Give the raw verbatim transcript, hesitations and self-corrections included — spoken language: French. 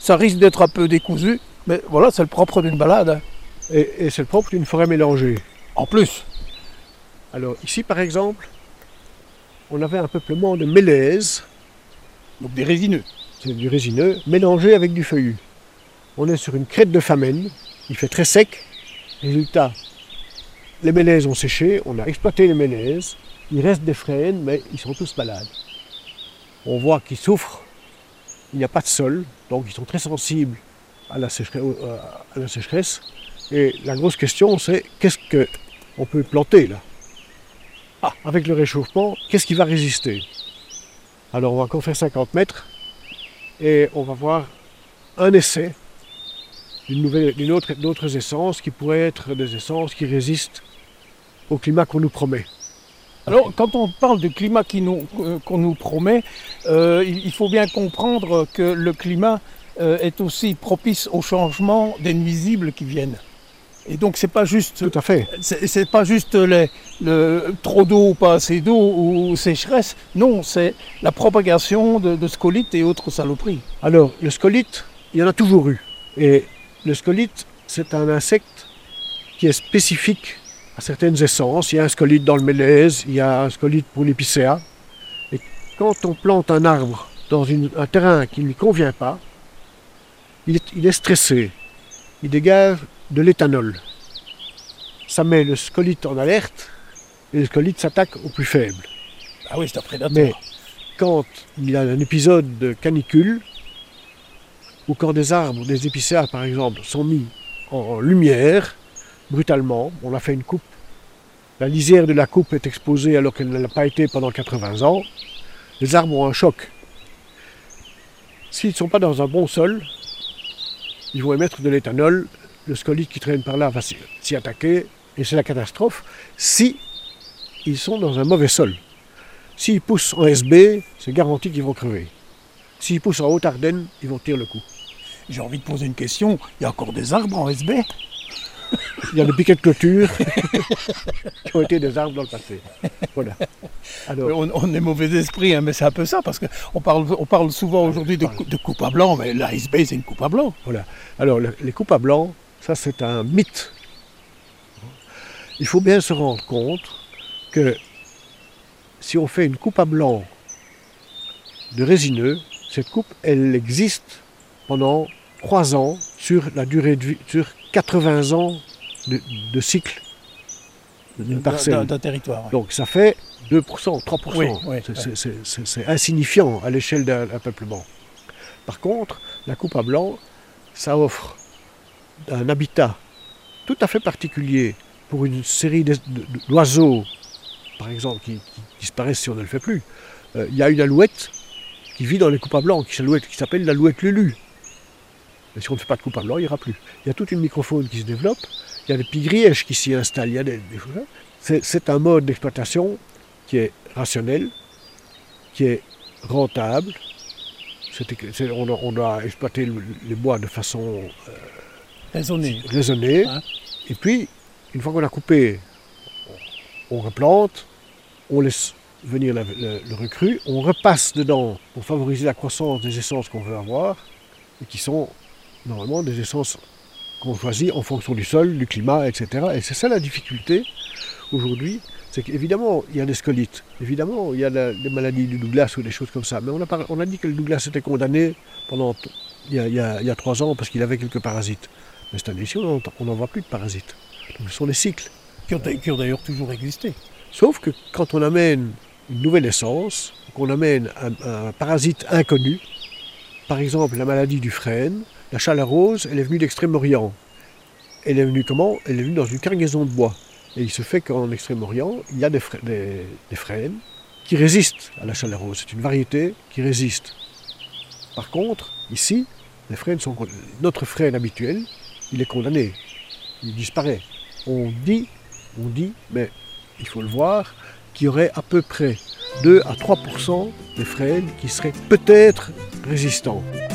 ça risque d'être un peu décousu, mais voilà, c'est le propre d'une balade. Hein. Et, et c'est le propre d'une forêt mélangée. En plus. Alors ici par exemple, on avait un peuplement de mélèzes. Donc des résineux. C'est du résineux, mélangé avec du feuillu. On est sur une crête de Famenne, il fait très sec. Résultat, les mélèzes ont séché, on a exploité les mélèzes. Il reste des frênes, mais ils sont tous malades. On voit qu'ils souffrent, il n'y a pas de sol, donc ils sont très sensibles à la sécheresse. À la sécheresse. Et la grosse question, c'est qu'est-ce qu'on peut planter là? Ah, avec le réchauffement, qu'est-ce qui va résister? Alors on va encore faire cinquante mètres et on va voir un essai d'une nouvelle, d'une autre, d'autres essences qui pourraient être des essences qui résistent au climat qu'on nous promet. Alors, quand on parle du climat qui nous, euh, qu'on nous promet, euh, il faut bien comprendre que le climat euh, est aussi propice au changement des nuisibles qui viennent. Et donc, c'est pas juste. Tout à fait. C'est, c'est pas juste les, le, trop d'eau ou pas assez d'eau ou sécheresse. Non, c'est la propagation de, de scolytes et autres saloperies. Alors, le scolyte, il y en a toujours eu. Et le scolyte, c'est un insecte qui est spécifique à certaines essences. Il y a un scolyte dans le mélèze, il y a un scolyte pour l'épicéa. Et quand on plante un arbre dans une, un terrain qui ne lui convient pas, il est, il est stressé. Il dégage de l'éthanol. Ça met le scolyte en alerte et le scolyte s'attaque aux plus faibles. Ah oui, c'est un prédateur. Mais quand il y a un épisode de canicule, ou quand des arbres, des épicéas par exemple, sont mis en lumière, brutalement, on a fait une coupe. La lisière de la coupe est exposée alors qu'elle ne l'a pas été pendant quatre-vingts ans. Les arbres ont un choc. S'ils ne sont pas dans un bon sol, ils vont émettre de l'éthanol. Le scolyte qui traîne par là va s'y attaquer et c'est la catastrophe si ils sont dans un mauvais sol. S'ils poussent en S B, c'est garanti qu'ils vont crever. S'ils poussent en Haute-Ardenne, ils vont tirer le coup. J'ai envie de poser une question. Il y a encore des arbres en S B? Il y a des piquets de clôture qui ont été des arbres dans le passé. Voilà. Alors, on, on est mauvais esprit, hein, mais c'est un peu ça, parce qu'on parle, on parle souvent aujourd'hui de, de coupe à blanc, mais la S B, c'est une coupe à blanc. Voilà. Alors, le, les coupes à blanc, ça, c'est un mythe. Il faut bien se rendre compte que si on fait une coupe à blanc de résineux, cette coupe, elle existe pendant trois ans sur la durée de vie, sur quatre-vingts ans de, de cycle d'une parcelle. D'un, d'un territoire. Ouais. Donc ça fait deux pour cent, trois pour cent. Oui, oui, c'est, oui. c'est, c'est, c'est, c'est insignifiant à l'échelle d'un, d'un peuplement. Par contre, la coupe à blanc, ça offre un habitat tout à fait particulier pour une série de, de, d'oiseaux, par exemple, qui, qui disparaissent si on ne le fait plus. Euh, il y a une alouette qui vit dans les coupes à blanc, qui, qui s'appelle l'alouette Lulu. Mais si on ne fait pas de coupe à blanc, il n'y ira plus. Il y a toute une microfaune qui se développe, il y a des pigrièches qui s'y installent, il y a des, des choses. C'est, c'est un mode d'exploitation qui est rationnel, qui est rentable. C'est, c'est, on, on doit exploiter le, les bois de façon euh, raisonnée. raisonnée. Hein? Et puis, une fois qu'on a coupé, on, on replante, on laisse venir la, le, le recrue, on repasse dedans pour favoriser la croissance des essences qu'on veut avoir, et qui sont normalement des essences qu'on choisit en fonction du sol, du climat, et cetera. Et c'est ça la difficulté aujourd'hui, c'est qu'évidemment il y a des scolytes, évidemment il y a la, des maladies du Douglas ou des choses comme ça, mais on a, on a dit que le Douglas était condamné pendant il y a, il y a, il y a trois ans parce qu'il avait quelques parasites. Mais cette année-ci, on n'en voit plus de parasites. Donc, ce sont des cycles. Qui ont, qui ont d'ailleurs toujours existé. Sauf que quand on amène une nouvelle essence, qu'on amène un, un parasite inconnu, par exemple la maladie du frêne, la chalarose, elle est venue d'Extrême-Orient. Elle est venue comment? Elle est venue dans une cargaison de bois. Et il se fait qu'en Extrême-Orient, il y a des, frênes, des, des frênes qui résistent à la chalarose. C'est une variété qui résiste. Par contre, ici, les frênes sont, notre frêne habituel, il est condamné. Il disparaît. On dit, on dit, mais il faut le voir, qu'il y aurait à peu près deux à trois pour cent des frênes qui seraient peut-être résistants.